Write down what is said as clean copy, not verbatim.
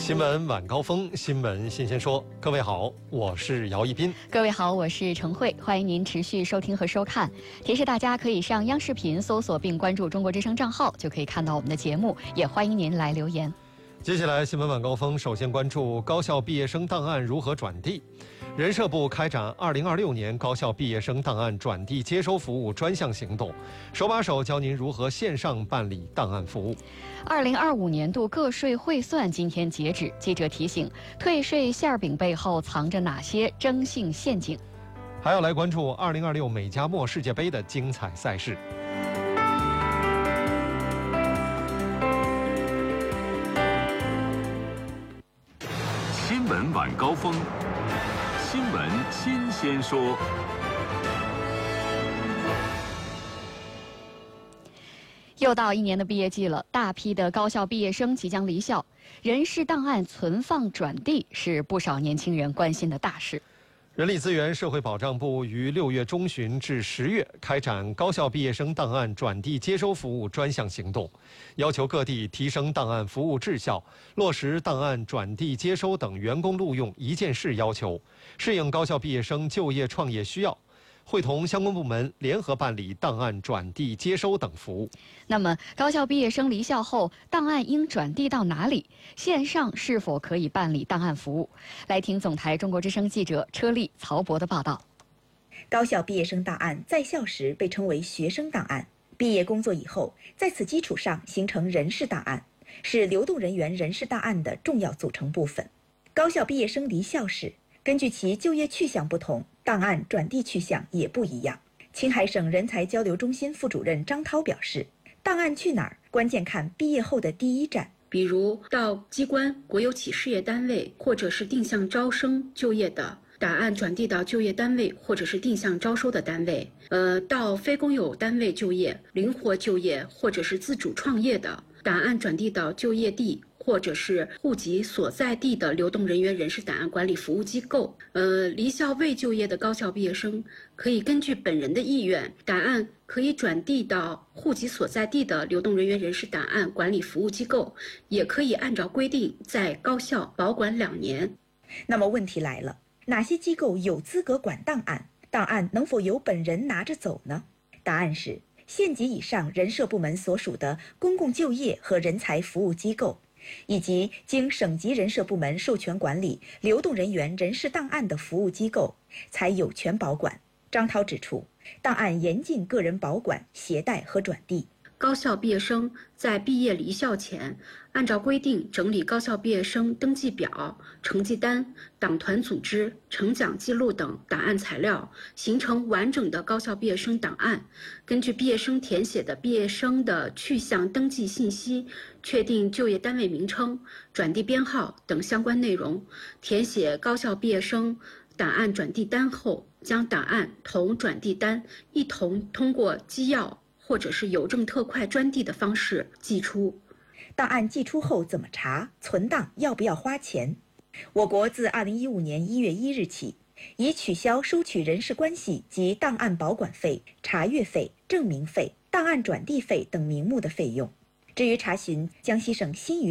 新闻晚高峰，新闻新鲜说。各位好，我是姚一斌。 各位好，我是程慧。欢迎您持续收听和收看。提示大家可以上央视频搜索并关注中国之声账号，就可以看到我们的节目。也欢迎您来留言。 接下来新闻晚高峰，首先关注高校毕业生档案如何转递。人社部开展2026年高校毕业生档案转递接收服务专项行动，手把手教您如何线上办理档案服务。 2025年度个税汇算今天截止，记者提醒，退税馅饼背后藏着哪些征信陷阱？ 还要来关注2026美加墨世界杯的精彩赛事。 新闻晚高峰，新闻新鲜说。 又到一年的毕业季了，大批的高校毕业生即将离校，人事档案存放转递是不少年轻人关心的大事。 人力资源社会保障部于6月中旬至10月开展高校毕业生档案转递接收服务专项行动，要求各地提升档案服务质效，落实档案转递接收等员工录用一件事要求，适应高校毕业生就业创业需要，会同相关部门联合办理档案转递接收等服务。 那么，高校毕业生离校后，档案应转递到哪里？线上是否可以办理档案服务？来听总台中国之声记者车丽、曹博的报道。 高校毕业生档案在校时被称为学生档案，毕业工作以后，在此基础上形成人事档案，是流动人员人事档案的重要组成部分。高校毕业生离校时，根据其就业去向不同，档案转递去向也不一样。青海省人才交流中心副主任张涛表示，档案去哪儿，关键看毕业后的第一站， 比如到机关、国有企事业单位或者是定向招生就业的，档案转递到就业单位或者是定向招收的单位；到非公有单位就业、灵活就业或者是自主创业的，档案转递到就业地或者是户籍所在地的流动人员人事档案管理服务机构。离校未就业的高校毕业生可以根据本人的意愿，档案可以转递到户籍所在地的流动人员人事档案管理服务机构，也可以按照规定在高校保管2年。 那么问题来了，哪些机构有资格管档案？档案能否由本人拿着走呢？答案是县级以上人社部门所属的公共就业和人才服务机构，以及经省级人社部门授权管理流动人员人事档案的服务机构，才有权保管。张涛指出，档案严禁个人保管、携带和转递。 高校毕业生在毕业离校前，按照规定整理高校毕业生登记表、成绩单、党团组织、成奖记录等档案材料，形成完整的高校毕业生档案。根据毕业生填写的毕业生的去向登记信息，确定就业单位名称、转递编号等相关内容。填写高校毕业生档案转递单后，将档案同转递单一同通过机要或者是邮政特快专递的方式寄出。 档案寄出后怎么查？存档要不要花钱？我国自2015年1月1日起，已取消收取人事关系及档案保管费、查阅费、证明费、档案转递费等名目的费用。至于查询江西省新余